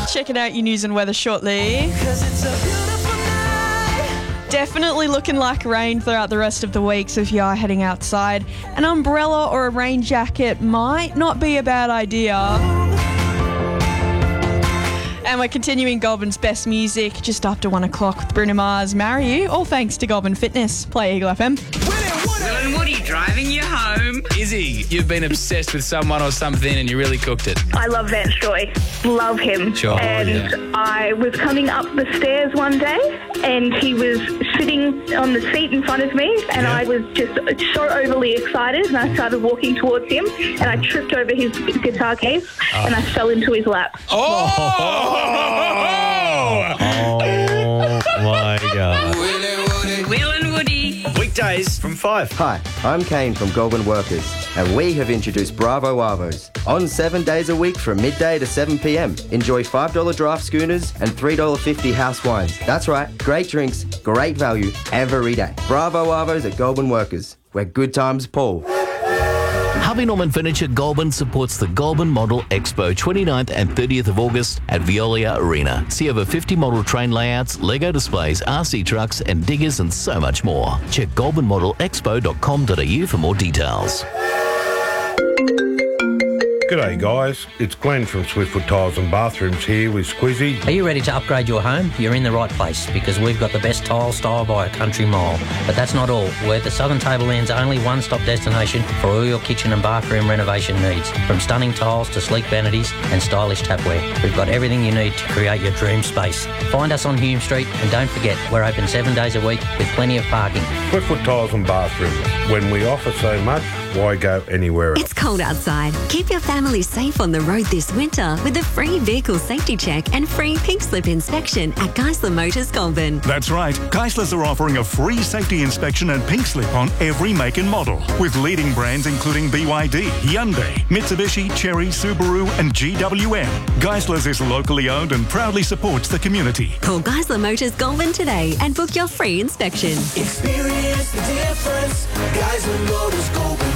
Checking out your news and weather shortly. Definitely looking like rain throughout the rest of the week, so if you are heading outside, an umbrella or a rain jacket might not be a bad idea. And we're continuing Goulburn's best music just after 1 o'clock with Bruno Mars, Marry You, all thanks to Goulburn Fitness. Play Eagle FM. Will and Woody driving you home. Izzy, you've been obsessed with someone or something and you really cooked it. I love Vance Joy. Love him. Sure. And I was coming up the stairs one day and he was sitting on the seat in front of me and I was just so overly excited and I started walking towards him and I tripped over his guitar case and I fell into his lap. Oh my God. Will and Woody. Weekdays from 5. Hi, I'm Kane from Goulburn Workers, and we have introduced Bravo Arvos. On 7 days a week from midday to 7 p.m. Enjoy $5 draft schooners and $3.50 house wines. That's right, great drinks, great value every day. Bravo Arvos at Goulburn Workers, where good times pull. Harvey Norman Furniture Goulburn supports the Goulburn Model Expo 29th and 30th of August at Veolia Arena. See over 50 model train layouts, Lego displays, RC trucks and diggers and so much more. Check goulburnmodelexpo.com.au for more details. G'day guys, it's Glenn from Swiftfoot Tiles and Bathrooms here with Squizzy. Are you ready to upgrade your home? You're in the right place because we've got the best tile style by a country mile. But that's not all. We're the Southern Tableland's only one-stop destination for all your kitchen and bathroom renovation needs. From stunning tiles to sleek vanities and stylish tapware, we've got everything you need to create your dream space. Find us on Hume Street and don't forget, we're open 7 days a week with plenty of parking. Swiftfoot Tiles and Bathrooms. When we offer so much, why go anywhere else? It's cold outside. Keep your family safe on the road this winter with a free vehicle safety check and free pink slip inspection at Geisler Motors Goulburn. That's right. Geislers are offering a free safety inspection and pink slip on every make and model with leading brands including BYD, Hyundai, Mitsubishi, Chery, Subaru and GWM. Geislers is locally owned and proudly supports the community. Call Geisler Motors Goulburn today and book your free inspection. Experience the difference. Geisler Motors Goulburn.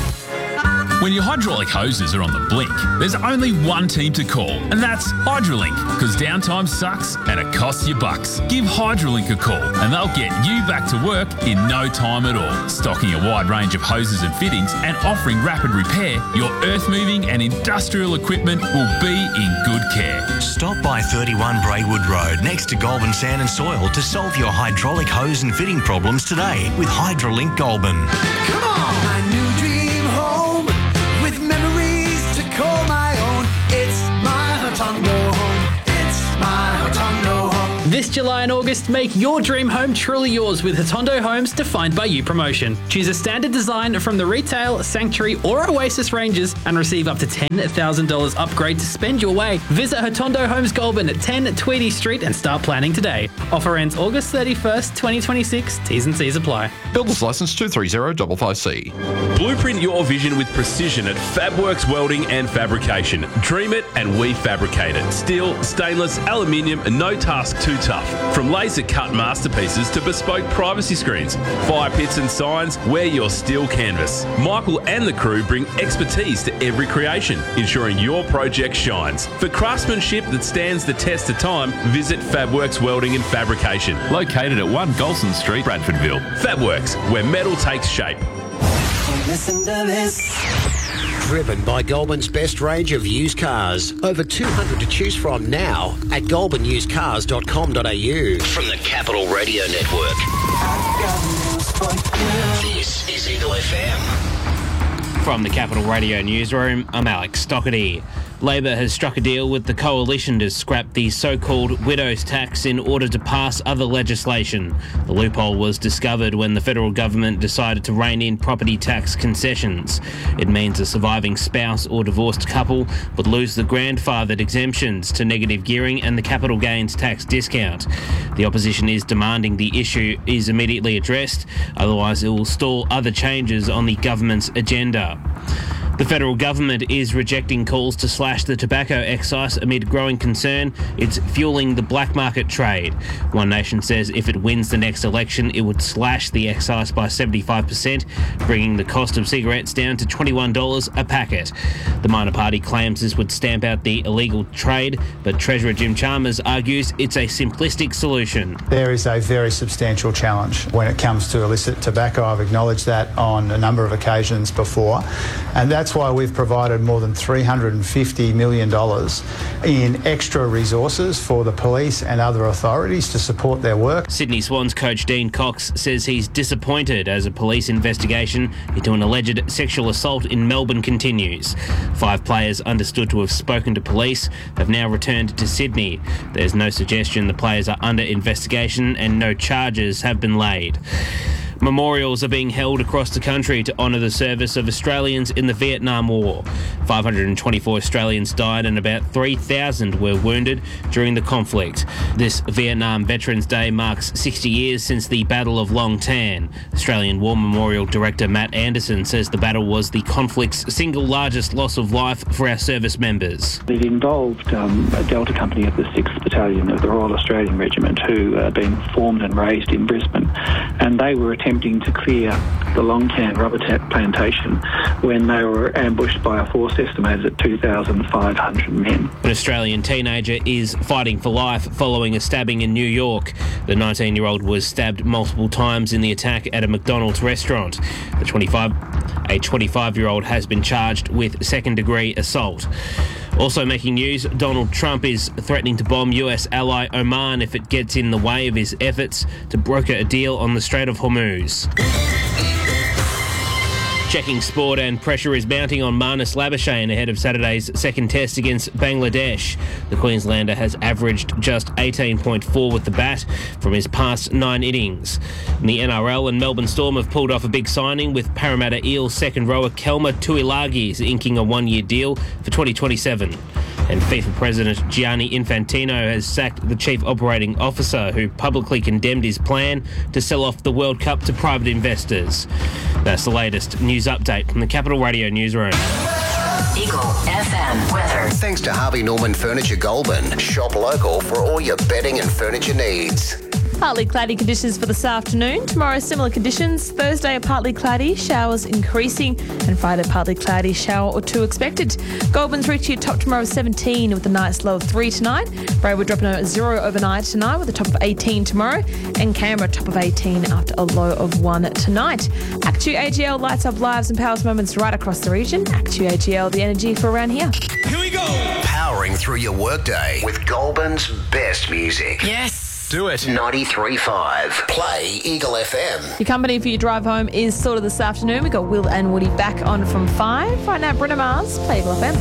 When your hydraulic hoses are on the blink, there's only one team to call, and that's Hydrolink, because downtime sucks and it costs you bucks. Give Hydrolink a call and they'll get you back to work in no time at all. Stocking a wide range of hoses and fittings and offering rapid repair, your earth-moving and industrial equipment will be in good care. Stop by 31 Braywood Road next to Goulburn Sand and Soil to solve your hydraulic hose and fitting problems today with Hydrolink Goulburn. Come on! My new dream home with memories to call my own. It's my Hotondo home. It's my Hotondo home. This July and August, make your dream home truly yours with Hotondo Homes Defined by You promotion. Choose a standard design from the Retail, Sanctuary or Oasis ranges and receive up to $10,000 upgrade to spend your way. Visit Hotondo Homes Goulburn at 10 Tweedy Street and start planning today. Offer ends August 31st, 2026. T's and C's apply. Builder's Licence 23055C. Blueprint your vision with precision at Fabworks Welding and Fabrication. Dream it and we fabricate it. Steel, stainless, aluminium and no task too tough. From laser cut masterpieces to bespoke privacy screens, fire pits and signs, wear your steel canvas. Michael and the crew bring expertise to every creation, ensuring your project shines. For craftsmanship that stands the test of time, visit Fabworks Welding and Fabrication. Located at 1 Golson Street, Bradfordville. Fabworks, where metal takes shape. Listen to this. Driven by Goulburn's best range of used cars. Over 200 to choose from now at goulburnusedcars.com.au. From the Capital Radio Network. This is Eagle FM. From the Capital Radio Newsroom, I'm Alex Stockerty. Labor has struck a deal with the Coalition to scrap the so-called widow's tax in order to pass other legislation. The loophole was discovered when the federal government decided to rein in property tax concessions. It means a surviving spouse or divorced couple would lose the grandfathered exemptions to negative gearing and the capital gains tax discount. The opposition is demanding the issue is immediately addressed, otherwise it will stall other changes on the government's agenda. The federal government is rejecting calls to slash the tobacco excise amid growing concern it's fueling the black market trade. One Nation says if it wins the next election, it would slash the excise by 75%, bringing the cost of cigarettes down to $21 a packet. The minor party claims this would stamp out the illegal trade, but Treasurer Jim Chalmers argues it's a simplistic solution. There is a very substantial challenge when it comes to illicit tobacco. I've acknowledged that on a number of occasions before, and that's why we've provided more than $350 million in extra resources for the police and other authorities to support their work. Sydney Swans coach Dean Cox says he's disappointed as a police investigation into an alleged sexual assault in Melbourne continues. 5 players understood to have spoken to police have now returned to Sydney. There's no suggestion the players are under investigation and no charges have been laid. Memorials are being held across the country to honour the service of Australians in the Vietnam War. 524 Australians died and about 3,000 were wounded during the conflict. This Vietnam Veterans Day marks 60 years since the Battle of Long Tan. Australian War Memorial Director Matt Anderson says the battle was the conflict's single largest loss of life for our service members. It involved a Delta Company of the 6th Battalion of the Royal Australian Regiment who had been formed and raised in Brisbane, and they were attempting to clear the Long Tan rubber plantation when they were ambushed by a force estimated at 2,500 men. An Australian teenager is fighting for life following a stabbing in New York. The 19-year-old was stabbed multiple times in the attack at a McDonald's restaurant. A 25-year-old has been charged with second-degree assault. Also making news, Donald Trump is threatening to bomb US ally Oman if it gets in the way of his efforts to broker a deal on the Strait of Hormuz. Checking sport, and pressure is mounting on Marnus Labuschagne ahead of Saturday's second test against Bangladesh. The Queenslander has averaged just 18.4 with the bat from his past 9 innings. In the NRL, and Melbourne Storm have pulled off a big signing with Parramatta Eels second rower Kelma Tuilagi inking a 1-year deal for 2027. And FIFA President Gianni Infantino has sacked the Chief Operating Officer who publicly condemned his plan to sell off the World Cup to private investors. That's the latest news update from the Capital Radio newsroom. Eagle FM weather. Thanks to Harvey Norman Furniture Goulburn. Shop local for all your bedding and furniture needs. Partly cloudy conditions for this afternoon. Tomorrow, similar conditions. Thursday, partly cloudy, showers increasing. And Friday, partly cloudy, shower or 2 expected. Goulburn's reaching a top tomorrow of 17 with a night's low of 3 tonight. Brayward dropping a 0 overnight tonight with a top of 18 tomorrow. And Canberra, top of 18 after a low of 1 tonight. Actu AGL lights up lives and powers moments right across the region. Actu AGL, the energy for around here. Here we go. Powering through your workday with Goulburn's best music. Yes. Do it. 93.5. Play Eagle FM. Your company for your drive home is sorted this afternoon. We've got Will and Woody back on from 5. Right now, Bruno Mars, Play Eagle FM.